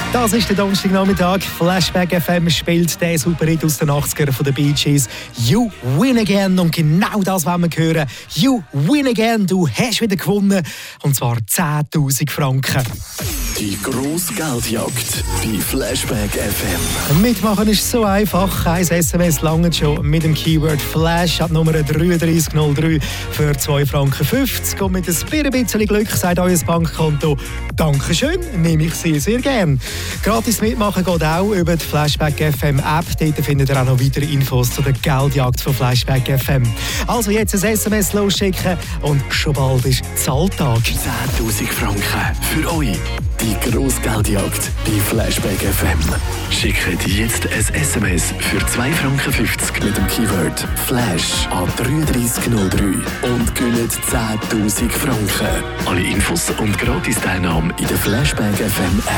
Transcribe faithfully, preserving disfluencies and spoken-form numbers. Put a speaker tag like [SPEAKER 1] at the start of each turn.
[SPEAKER 1] Das ist der Donnerstagnachmittag. Flashback F M spielt den Superhit aus den achtzigern von den Bee Gees. You win again. Und genau das wollen wir hören. You win again. Du hast wieder gewonnen. Und zwar zehntausend Franken.
[SPEAKER 2] Die grosse Geldjagd bei Flashback F M.
[SPEAKER 1] Mitmachen ist so einfach. Ein S M S langt schon mit dem Keyword Flash an Nummer drei drei null drei für zwei Franken fünfzig. Und mit ein bisschen Glück sagt euer Bankkonto Dankeschön, nehme ich sehr, sehr gern. Gratis mitmachen geht auch über die Flashback F M App. Dort findet ihr auch noch weitere Infos zu der Geldjagd von Flashback F M. Also jetzt ein S M S losschicken und schon bald ist Zahltag.
[SPEAKER 2] zehntausend Franken für euch. Die grosse Geldjagd bei Flashback F M. Schickt jetzt ein S M S für zwei Franken fünfzig mit dem Keyword Flash an drei drei null drei und gewinnt zehntausend Franken. Alle Infos und Gratis-Teilnahme in der Flashback F M App.